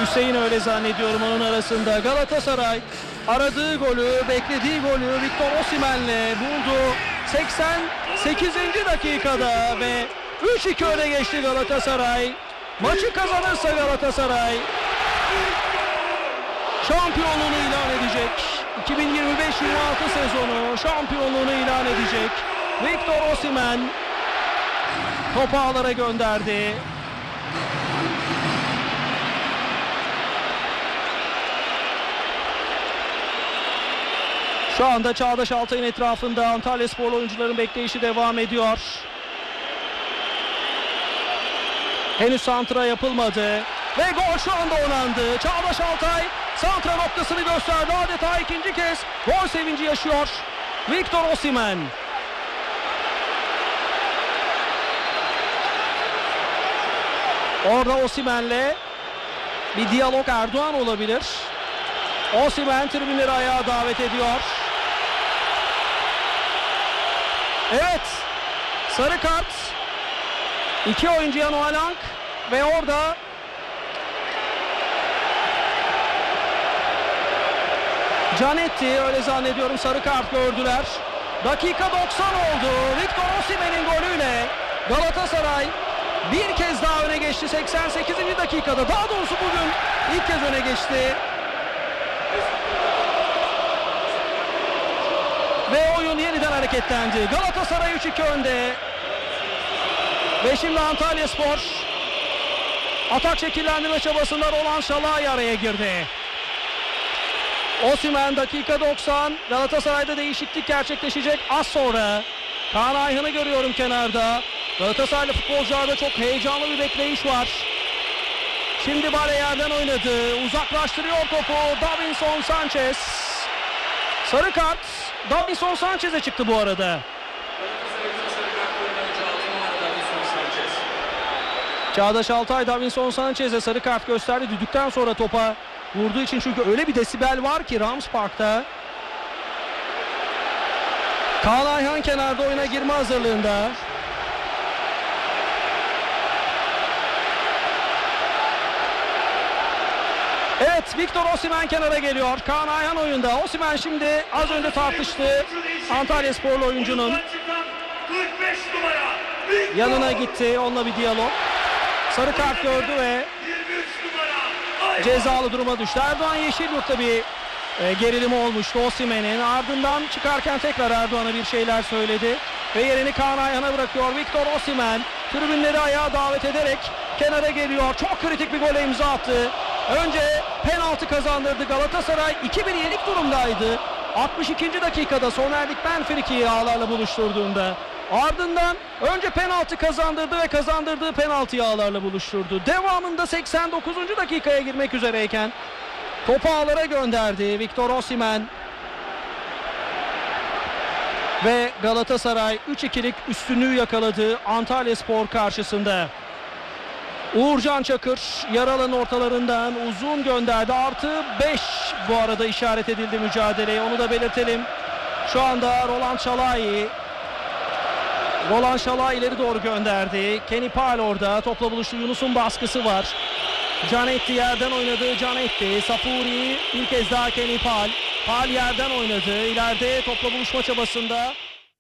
Hüseyin öyle zannediyorum onun arasında. Galatasaray aradığı golü, beklediği golü Victor Osimhen'le buldu. 88. dakikada ve 3-2 öne geçti Galatasaray. Maçı kazanırsa Galatasaray şampiyonluğunu ilan edecek. 2025-26 sezonu şampiyonluğunu ilan edecek. Victor Osimhen topu ağlara gönderdi. Şu anda Çağdaş Altay'ın etrafında Antalyaspor oyuncuların bekleyişi devam ediyor. Henüz santra yapılmadı. Ve gol şu anda oynandı. Çağdaş Altay santra noktasını gösterdi. Adeta ikinci kez gol sevinci yaşıyor Victor Osimhen. Orada Osimhen'le bir diyalog Erdoğan olabilir. Osimhen tribünleri ayağa davet ediyor. Evet. Sarı kart. 2 oyuncuya Noah Lang ve orada Canetti öyle zannediyorum sarı kart gördüler. Dakika 90 oldu. Victor Osimhen'in golüyle Galatasaray bir kez daha öne geçti 88. dakikada. Daha doğrusu bugün ilk kez öne geçti. Ve oyun yeniden hareketlendi. Galatasaray 3-2 önde. Ve şimdi Antalyaspor atak şekillendirme çabasında Roland Şalay araya girdi. Osimhen dakika 90. Galatasaray'da değişiklik gerçekleşecek az sonra. Kaan Ayhan'ı görüyorum kenarda. Galatasaraylı futbolcularda çok heyecanlı bir bekleyiş var. Şimdi Bale yerden oynadı. Uzaklaştırıyor topu. Davinson Sanchez. Sarı kart Davinson Sanchez'e çıktı bu arada. Çağdaş Altay Davinson Sanchez'e sarı kart gösterdi. Düdükten sonra topa vurduğu için, çünkü öyle bir desibel var ki Rams Park'ta. Kaan Ayhan kenarda oyuna girme hazırlığında. Evet, Victor Osimhen kenara geliyor. Kaan Ayhan oyunda. Osimhen şimdi az önce tartıştı. Antalyasporlu oyuncunun yanına gitti. Onunla bir diyalog. Sarı kart gördü ve cezalı duruma düştü. Erdoğan Yeşilyurt'ta bir gerilim olmuştu Osimhen'in. Ardından çıkarken tekrar Erdoğan'a bir şeyler söyledi. Ve yerini Kaan Ayhan'a bırakıyor. Victor Osimhen tribünleri ayağa davet ederek kenara geliyor. Çok kritik bir gole imza attı. Önce penaltı kazandırdı. Galatasaray 2-1 yenik durumdaydı. 62. dakikada Soner Dikmen frikiyi ağlarla buluşturduğunda. Ardından önce penaltı kazandırdı ve kazandırdığı penaltıyı ağlarla buluşturdu. Devamında 89. dakikaya girmek üzereyken topu ağlara gönderdi Victor Osimhen. Ve Galatasaray 3-2'lik üstünlüğü yakaladı Antalyaspor karşısında. Uğurcan Çakır yer alan ortalarından uzun gönderdi. Artı 5 bu arada işaret edildi mücadeleye. Onu da belirtelim. Şu anda Roland Şalay ileri doğru gönderdi. Kenny Pal orada. Topla buluştu. Yunus'un baskısı var. Canetti yerden oynadı. Canetti. Sapuri bir kez daha Kenny Pal. Pal yerden oynadı. İleride topla buluşma çabasında.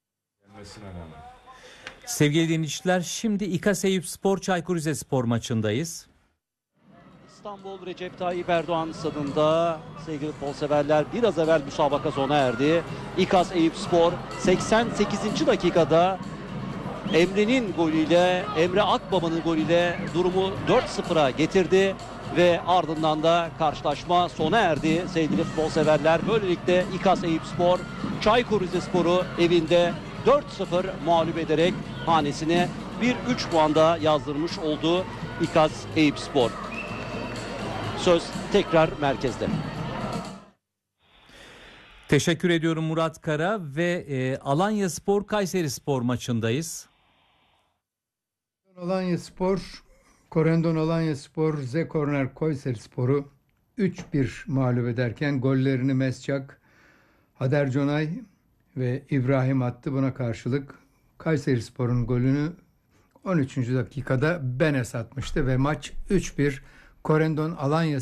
Sevgili dinleyiciler, şimdi İKAS Eyüpspor Çaykur Rizespor maçındayız. İstanbul Recep Tayyip Erdoğan stadında sevgili futbol severler, biraz evvel müsabaka sona erdi. İKAS Eyüpspor 88. dakikada Emre'nin golüyle, Emre Akbaba'nın golüyle durumu 4-0'a getirdi ve ardından da karşılaşma sona erdi sevgili futbol severler. Böylelikle İKAS Eyüpspor Çaykur Rizespor'u evinde 4-0 mağlup ederek hanesine bir 3 puanda yazdırmış oldu İKAS Eyüpspor. Söz tekrar merkezde. Teşekkür ediyorum Murat Kara ve Alanyaspor Kayserispor maçındayız. Alanyaspor, Korendon Alanyaspor, Z Korner Kayserispor'u 3-1 mağlup ederken gollerini Mesçak, Hader Conay ve İbrahim attı. Buna karşılık Kayserispor'un golünü 13. dakikada Benes atmıştı ve maç 3-1 Korendon Alanya